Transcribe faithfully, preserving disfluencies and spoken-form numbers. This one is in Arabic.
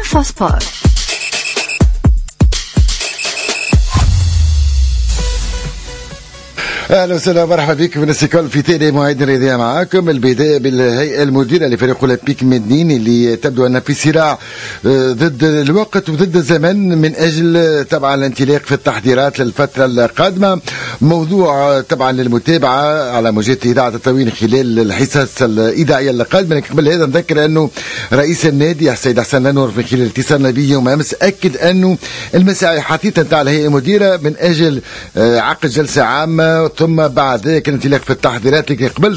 إنفوسبور. اهلا وسهلا ومرحبا بكم من الكل في تاني موعد رياضيه معاكم. البدايه بالهيئه المديره لفريق اولمبيك مدنين اللي تبدو انها في صراع ضد الوقت وضد الزمن من اجل طبعا الانطلاق في التحضيرات للفتره القادمه. موضوع طبعا للمتابعه على موجات اذاعه التوين خلال الحصص الاذاعيه القادمه. لكن قبل هذا نذكر انه رئيس النادي السيد حسن لنور في خلال اتصال به يوم امس اكد انه المساعي حثيثا تاع الهيئه المديره من اجل عقد جلسه عامه ثم بعد ذلك الانطلاق في التحضيرات. لكن قبل